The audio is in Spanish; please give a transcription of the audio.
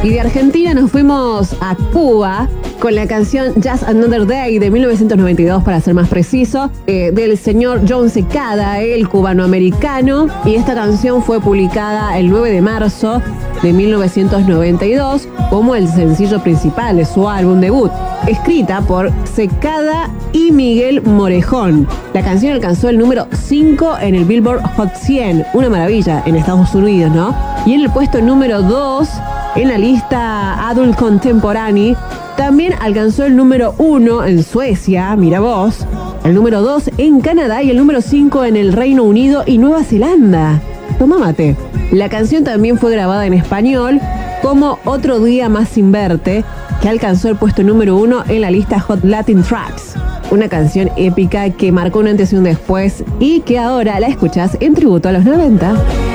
Y de Argentina nos fuimos a Cuba con la canción Just Another Day de 1992, para ser más preciso, del señor John Secada, el cubano-americano. Y esta canción fue publicada el 9 de marzo de 1992 como el sencillo principal de su álbum debut, escrita por Secada y Miguel Morejón. La canción alcanzó el número 5 en el Billboard Hot 100, una maravilla en Estados Unidos, ¿no? Y en el puesto número 2 en la lista Adult Contemporary. También alcanzó el número 1 en Suecia, mira vos, el número 2 en Canadá y el número 5 en el Reino Unido y Nueva Zelanda. Toma mate. La canción también fue grabada en español como Otro Día Más Sin Verte, que alcanzó el puesto número 1 en la lista Hot Latin Tracks. Una canción épica que marcó un antes y un después y que ahora la escuchás en tributo a los 90.